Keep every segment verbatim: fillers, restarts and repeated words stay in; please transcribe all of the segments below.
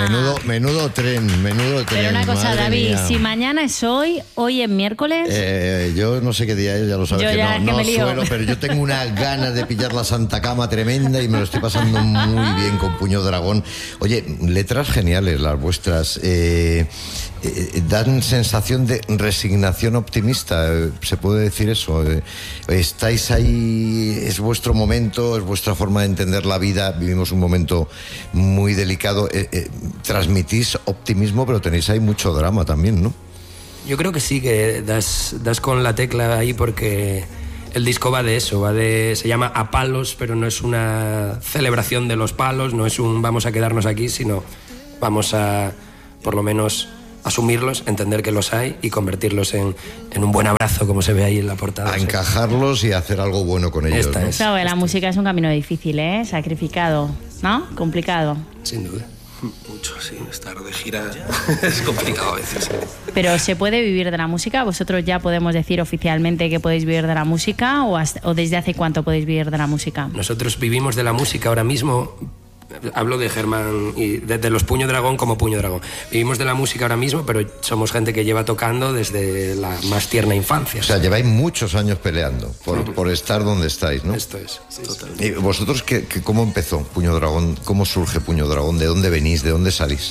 menudo, menudo tren, menudo tren. Pero una cosa, David, mía. si mañana es hoy, hoy es miércoles... Eh, yo no sé qué día es, ya lo sabes Yo que ya, no, que no me lío. suelo, pero yo tengo unas ganas de pillar la Santa Cama tremenda y me lo estoy pasando muy bien con Puño Dragón. Oye, letras geniales las vuestras. Eh, eh, dan sensación de resignación optimista, eh, se puede decir eso. Eh, estáis ahí, es vuestro momento, es vuestra forma de entender la vida. Vivimos un momento muy delicado. Eh, eh, transmitís optimismo, pero tenéis ahí mucho drama también, ¿no? Yo creo que sí, que das, das con la tecla ahí, porque el disco va de eso, va de, se llama A Palos, pero no es una celebración de los palos, no es un vamos a quedarnos aquí, sino vamos a, por lo menos, asumirlos, entender que los hay y convertirlos en, en un buen abrazo, como se ve ahí en la portada. A encajarlos y hacer algo bueno con ellos. Esta ¿no? es. Claro, la música es un camino difícil, ¿eh? Sacrificado, ¿no? Complicado. Sin duda. Mucho, sí, estar de gira es complicado a veces. Pero ¿se puede vivir de la música? ¿Vosotros ya podemos decir oficialmente que podéis vivir de la música? ¿O, hasta, o desde hace cuánto podéis vivir de la música? Nosotros vivimos de la música ahora mismo. Hablo de Germán y de, de los Puño Dragón como Puño Dragón. Vivimos de la música ahora mismo, pero somos gente que lleva tocando desde la más tierna infancia. O sea, lleváis muchos años peleando por, uh-huh. por estar donde estáis, ¿no? Esto es, sí, totalmente. ¿Y vosotros qué, qué, cómo empezó Puño Dragón? ¿Cómo surge Puño Dragón? ¿De dónde venís? ¿De dónde salís?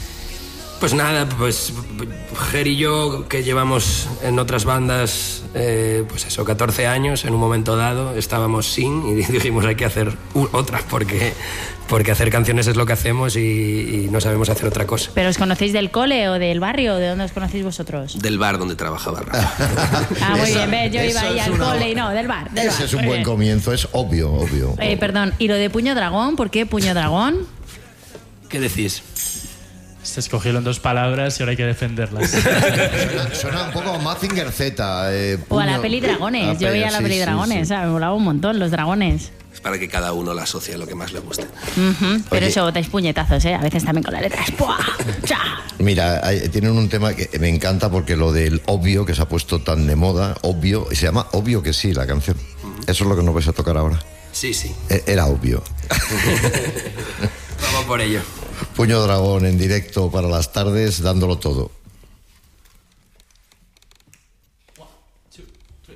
Pues nada, pues Ger y yo, que llevamos en otras bandas, eh, pues eso, catorce años, en un momento dado estábamos sin y dijimos hay que hacer otras porque, porque hacer canciones es lo que hacemos y, y no sabemos hacer otra cosa. ¿Pero os conocéis del cole o del barrio? ¿De dónde os conocéis vosotros? Del bar donde trabajaba Rafa. Ah, muy Esa, bien, ¿ves? Yo iba ahí al una... cole y no, del bar. Del Ese bar. es un buen comienzo, es obvio, obvio. Eh, perdón, ¿y lo de Puño Dragón? ¿Por qué Puño Dragón? ¿Qué decís? Se escogieron dos palabras y ahora hay que defenderlas. suena, suena un poco a Mazinger Z. Eh, puño, o a la peli Dragones. A Yo veía sí, la peli sí, Dragones, sí. ¿sabes? Me molaba un montón los dragones. Es para que cada uno la asocie a lo que más le guste. Uh-huh. Pero eso, botáis puñetazos, ¿eh? A veces también con las letras. Mira, hay, tienen un tema que me encanta porque lo del obvio, que se ha puesto tan de moda, obvio, y se llama Obvio que sí, la canción. Uh-huh. Eso es lo que nos vais a tocar ahora. Sí, sí. Era obvio. Vamos por ello. Puño Dragón en directo para las tardes, dándolo todo.